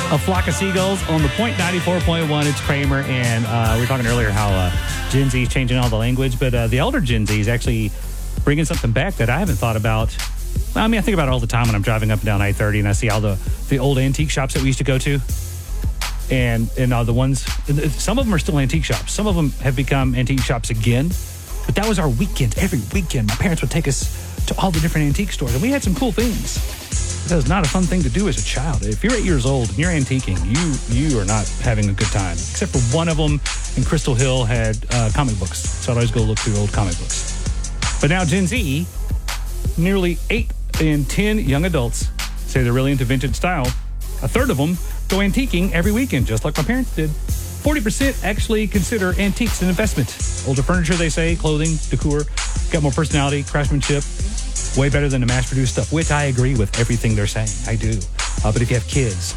A Flock of Seagulls on the Point 94.1. It's Kramer, and we were talking earlier how Gen Z is changing all the language, but the elder Gen Z is actually bringing something back that I haven't thought about. I mean, I think about it all the time when I'm driving up and down I-30, and I see all the old antique shops that we used to go to, and the ones, some of them are still antique shops. Some of them have become antique shops again, but that was our weekend. Every weekend, my parents would take us to all the different antique stores, and we had some cool things. That was not a fun thing to do as a child. If you're 8 years old and you're antiquing, you are not having a good time. Except for one of them in Crystal Hill had comic books. So I'd always go look through old comic books. But now Gen Z, nearly 8 in 10 young adults say they're really into vintage style. A third of them go antiquing every weekend, just like my parents did. 40% actually consider antiques an investment. Older furniture, they say, clothing, decor, got more personality, craftsmanship. Way better than the mass-produced stuff, which I agree with everything they're saying. I do. But if you have kids,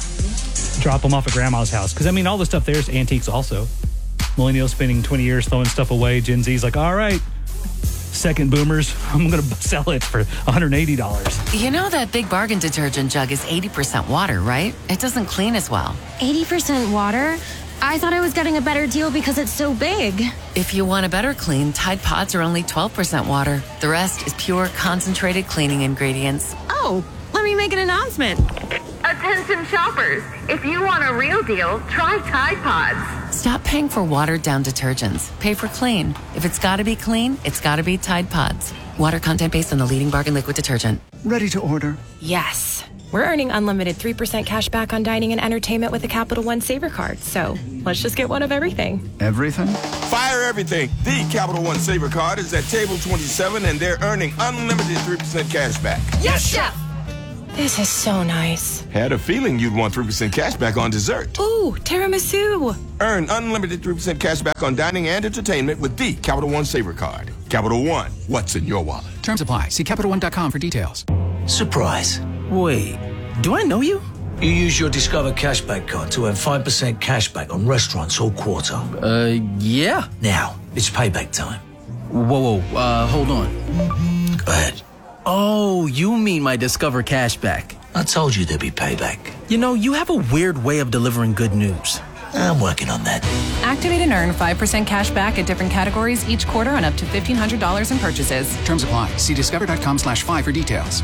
drop them off at grandma's house. Because, I mean, all the stuff there is antiques also. Millennials spending 20 years throwing stuff away. Gen Z's like, all right, second boomers, I'm going to sell it for $180. You know that Big Bargain detergent jug is 80% water, right? It doesn't clean as well. 80% water? I thought I was getting a better deal because it's so big. If you want a better clean, Tide Pods are only 12% water. The rest is pure, concentrated cleaning ingredients. Oh, let me make an announcement. Attention shoppers, if you want a real deal, try Tide Pods. Stop paying for watered-down detergents. Pay for clean. If it's got to be clean, it's got to be Tide Pods. Water content based on the leading bargain liquid detergent. Ready to order? Yes. We're earning unlimited 3% cash back on dining and entertainment with the Capital One Saver card. So let's just get one of everything. Everything? Fire everything. The Capital One Saver card is at table 27, and they're earning unlimited 3% cash back. Yes, Chef! This is so nice. Had a feeling you'd want 3% cash back on dessert. Ooh, tiramisu. Earn unlimited 3% cash back on dining and entertainment with the Capital One Saver card. Capital One, what's in your wallet? Terms apply. See CapitalOne.com for details. Surprise. Wait, do I know you? You use your Discover Cashback card to earn 5% cashback on restaurants all quarter. Yeah. Now, it's payback time. Whoa, hold on. Go ahead. Oh, you mean my Discover Cashback. I told you there'd be payback. You know, you have a weird way of delivering good news. I'm working on that. Activate and earn 5% cash back at different categories each quarter on up to $1,500 in purchases. Terms apply. See discover.com/5 for details.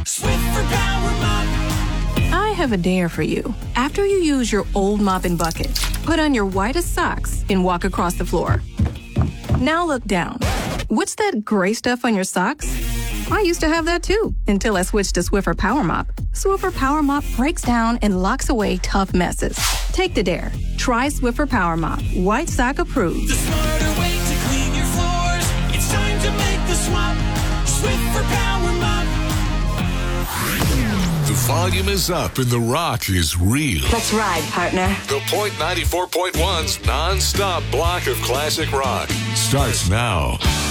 I have a dare for you. After you use your old mop and bucket, put on your whitest socks and walk across the floor. Now look down. What's that gray stuff on your socks? I used to have that too, until I switched to Swiffer Power Mop. Swiffer Power Mop breaks down and locks away tough messes. Take the dare. Try Swiffer Power Mop. White sock approved. The smarter way to clean your floors. It's time to make the swap. Swiffer Power Mop. The volume is up and the rock is real. Let's ride, partner. The Point 94.1's non-stop block of classic rock starts now.